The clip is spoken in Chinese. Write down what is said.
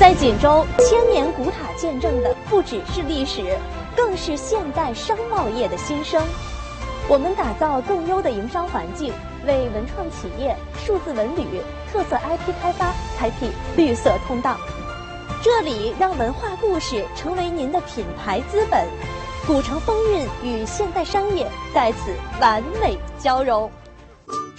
在锦州，千年古塔见证的不只是历史，更是现代商贸业的新生。我们打造更优的营商环境，为文创企业、数字文旅、特色 IP 开发开辟绿色通道。这里让文化故事成为您的品牌资本，古城风韵与现代商业在此完美交融。